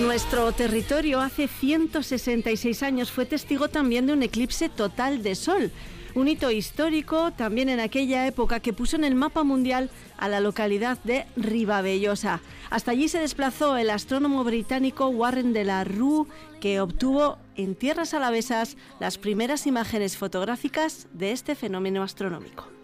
Nuestro territorio hace 166 años fue testigo también de un eclipse total de sol, un hito histórico también en aquella época que puso en el mapa mundial a la localidad de Ribavellosa. Hasta allí se desplazó el astrónomo británico Warren de la Rue, que obtuvo en tierras alavesas las primeras imágenes fotográficas de este fenómeno astronómico.